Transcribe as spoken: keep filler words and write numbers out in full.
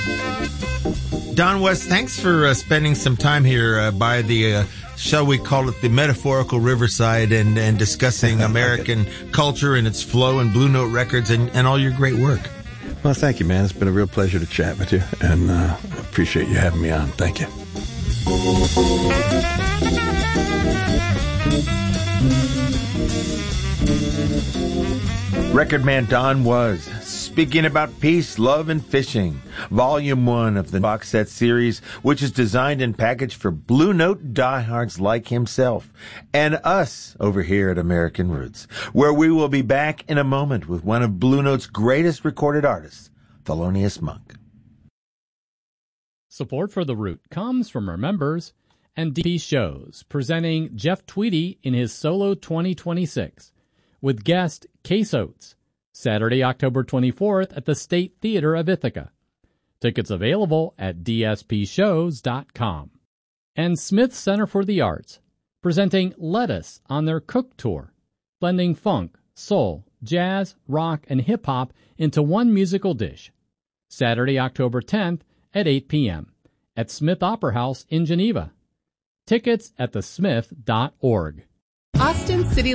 Don West, thanks for uh, spending some time here uh, by the, uh, shall we call it, the metaphorical riverside and, and discussing American culture and its flow and Blue Note Records and, and all your great work. Well, thank you, man. It's been a real pleasure to chat with you, and uh, I appreciate you having me on. Thank you. Record man Don Was speaking about peace, love, and fishing. Volume one of the box set series, which is designed and packaged for Blue Note diehards like himself and us over here at American Roots, where we will be back in a moment with one of Blue Note's greatest recorded artists, Thelonious Monk. Support for The Root comes from our members and D P Shows, presenting Jeff Tweedy in his Solo twenty twenty-six with guest Case Oates, Saturday, October twenty-fourth at the State Theater of Ithaca. Tickets available at d s p shows dot com. And Smith Center for the Arts, presenting Lettuce on their Cook Tour, blending funk, soul, jazz, rock, and hip-hop into one musical dish. Saturday, October tenth at eight p.m. at Smith Opera House in Geneva. Tickets at the smith dot org. Austin City